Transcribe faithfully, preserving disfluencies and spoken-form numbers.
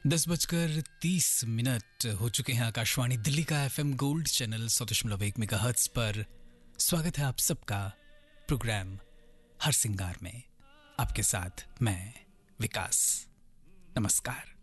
दस बजकर तीस मिनट हो चुके हैं। आकाशवाणी दिल्ली का एफएम गोल्ड चैनल सौ दशमलव एक मेगाहर्ट्ज पर स्वागत है आप सबका प्रोग्राम हर सिंगार में। आपके साथ मैं विकास। नमस्कार।